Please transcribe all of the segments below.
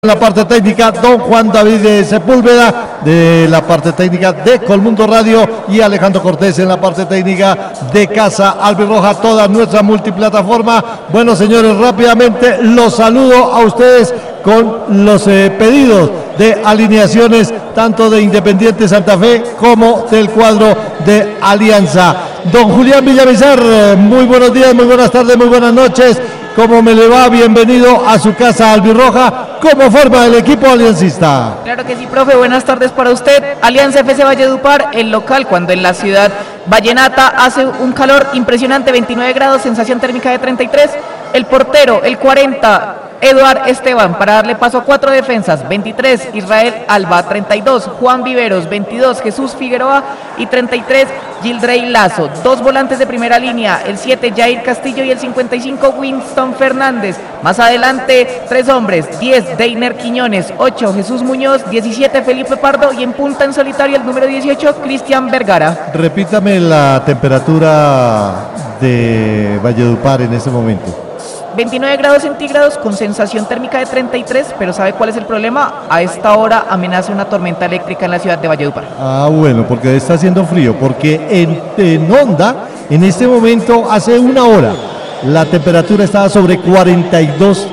En la parte técnica, don Juan David Sepúlveda, de la parte técnica de Colmundo Radio, y Alejandro Cortés en la parte técnica de Casa Albirroja, toda nuestra multiplataforma. Bueno, señores, rápidamente los saludo a ustedes con los pedidos de alineaciones tanto de Independiente Santa Fe como del cuadro de Alianza. Don Julián Villamizar, muy buenos días, muy buenas tardes, muy buenas noches. ¿Cómo me le va? Bienvenido a su Casa Albirroja. ¿Cómo forma el equipo aliancista? Claro que sí, profe. Buenas tardes para usted. Alianza FC Valledupar, el local, cuando en la ciudad vallenata hace un calor impresionante, 29 grados, sensación térmica de 33. El portero, el 40, Eduard Esteban, para darle paso a 4 defensas, 23, Israel Alba, 32, Juan Viveros, 22, Jesús Figueroa y 33, Gildrey Lazo. 2 volantes de primera línea, el 7, Jair Castillo, y el 55, Winston Fernández. Más adelante, 3 hombres, 10, Deiner Quiñones, 8, Jesús Muñoz, 17, Felipe Pardo, y en punta en solitario el número 18, Cristian Vergara. Repítame la temperatura de Valledupar en este momento. 29 grados centígrados con sensación térmica de 33, pero ¿sabe cuál es el problema? A esta hora amenaza una tormenta eléctrica en la ciudad de Valledupar. Ah, bueno, porque está haciendo frío, porque en Honda, en este momento, hace una hora, la temperatura estaba sobre 42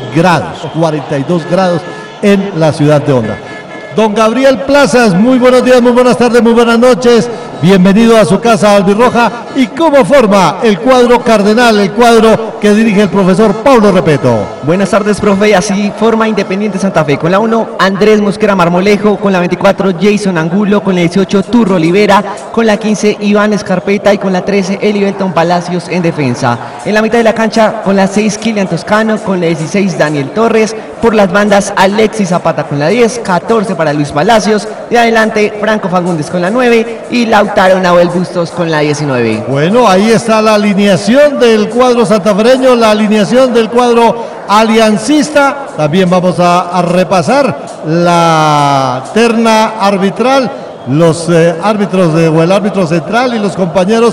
grados en la ciudad de Honda. Don Gabriel Plazas, muy buenos días, muy buenas tardes, muy buenas noches. Bienvenido a su Casa Albirroja. ¿Y cómo forma el cuadro cardenal, el cuadro que dirige el profesor Pablo Repeto? Buenas tardes, profe. Así forma Independiente Santa Fe. Con la 1, Andrés Mosquera Marmolejo. Con la 24, Jason Angulo. Con la 18, Turro Olivera. Con la 15, Iván Escarpeta. Y con la 13, Elivelton Palacios en defensa. En la mitad de la cancha, con la 6, Kilian Toscano. Con la 16, Daniel Torres. Por las bandas, Alexis Zapata con la 10, 14 para Luis Palacios. De adelante, Franco Fagundes con la 9 y Lautaro Nahuel Bustos con la 19. Bueno, ahí está la alineación del cuadro santafereño, la alineación del cuadro aliancista. También vamos a repasar la terna arbitral, los árbitros o el árbitro central y los compañeros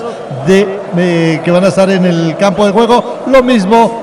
que van a estar en el campo de juego. Lo mismo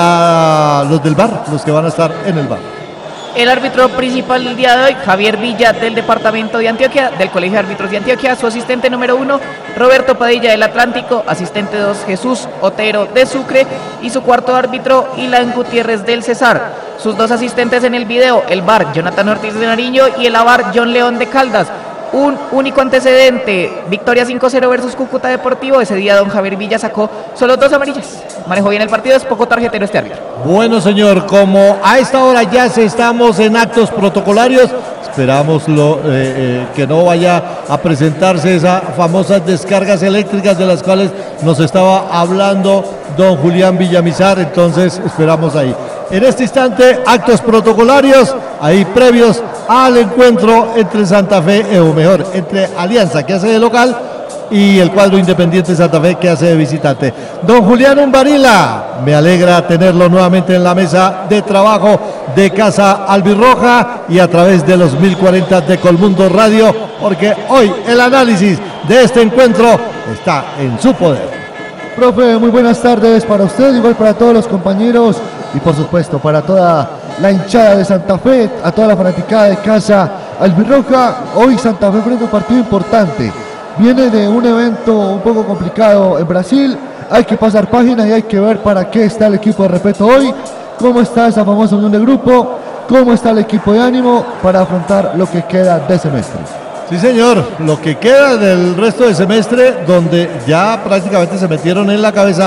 los del VAR, los que van a estar en el VAR. El árbitro principal del día de hoy, Javier Villa, del departamento de Antioquia, del Colegio de Árbitros de Antioquia. Su asistente número 1, Roberto Padilla, del Atlántico. Asistente 2, Jesús Otero, de Sucre. Y su cuarto árbitro, Ilan Gutiérrez, del Cesar. Sus 2 asistentes en el video, el VAR, Jonathan Ortiz de Nariño, y el AVAR, John León de Caldas. Un único antecedente, victoria 5-0 versus Cúcuta Deportivo. Ese día don Javier Villa sacó solo 2 amarillas. Manejó bien el partido, es poco tarjetero este árbitro. Bueno, señor, como a esta hora ya estamos en actos protocolarios, esperamos que no vaya a presentarse esas famosas descargas eléctricas de las cuales nos estaba hablando don Julián Villamizar, entonces esperamos ahí. En este instante, actos protocolarios, ahí previos al encuentro entre Santa Fe, o mejor, entre Alianza, que hace de local, y el cuadro Independiente Santa Fe, que hace de visitante. Don Julián Umbarila, me alegra tenerlo nuevamente en la mesa de trabajo de Casa Albirroja y a través de los 1040 de Colmundo Radio, porque hoy el análisis de este encuentro está en su poder. Profe, muy buenas tardes para usted, igual para todos los compañeros y por supuesto para toda la hinchada de Santa Fe, a toda la fanaticada de Casa Albirroja. Hoy Santa Fe frente a un partido importante. Viene de un evento un poco complicado en Brasil, hay que pasar página y hay que ver para qué está el equipo de Repeto hoy, cómo está esa famosa unión de grupo, cómo está el equipo de ánimo para afrontar lo que queda de semestre. Sí, señor, lo que queda del resto del semestre, donde ya prácticamente se metieron en la cabeza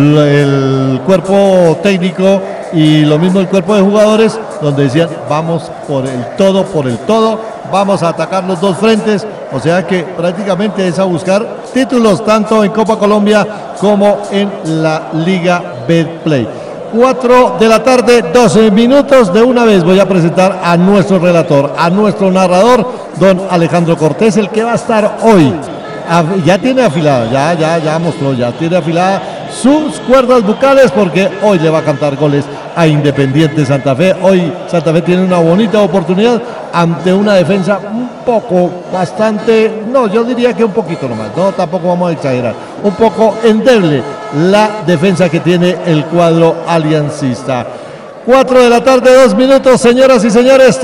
el cuerpo técnico y lo mismo el cuerpo de jugadores, donde decían vamos por el todo, vamos a atacar los 2 frentes, o sea que prácticamente es a buscar títulos tanto en Copa Colombia como en la Liga Betplay. 4 de la tarde, 12 minutos. De una vez voy a presentar a nuestro relator, a nuestro narrador, don Alejandro Cortés, el que va a estar hoy. Ya tiene afilada, ya mostró, ya tiene afilada sus cuerdas vocales porque hoy le va a cantar goles a Independiente Santa Fe. Hoy Santa Fe tiene una bonita oportunidad ante una defensa un poco, bastante, no, yo diría que un poquito nomás, no, tampoco vamos a exagerar, un poco endeble la defensa que tiene el cuadro aliancista. 4 de la tarde, 2 minutos, señoras y señores.